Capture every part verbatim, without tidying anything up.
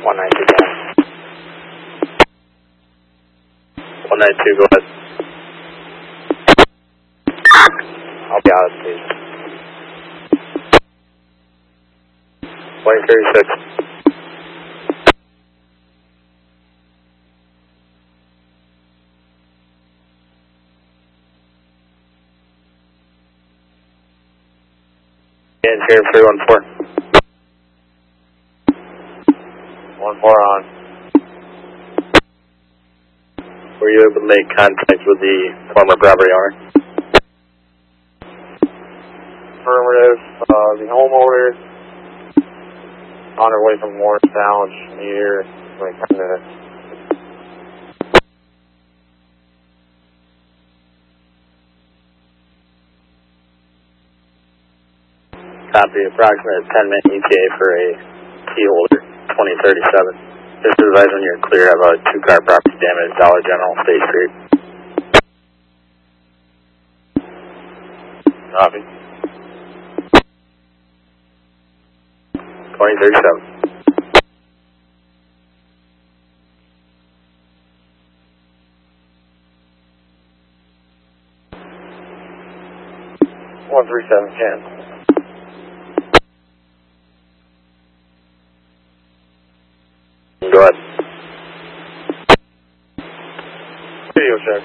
one nine two, go ahead. one nine two, go ahead. I'll be out of station. twenty thirty-six. And here, three one four. one four on. Were you able to make contact with the former property owner? Affirmative. Uh, the homeowner on her way from Morristown, near like ten minutes. Copy, approximate ten minute E T A for a key holder, twenty thirty-seven. Just advise when you're clear of a two car property damage, Dollar General, State Street. Copy. twenty thirty-seven. one three seven, can. Go ahead. Video check.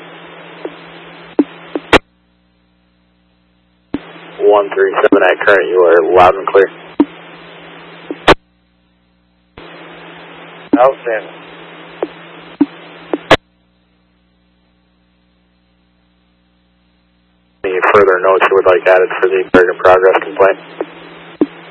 one three seven at current, you are loud and clear. Outstanding. Any further notes you would like added for the Bergen Progress complaint?